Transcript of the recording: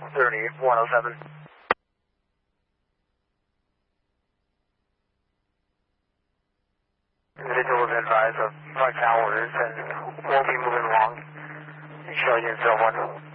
3107. Individual was advised of 5 hours and won't be moving along. Show unit 01.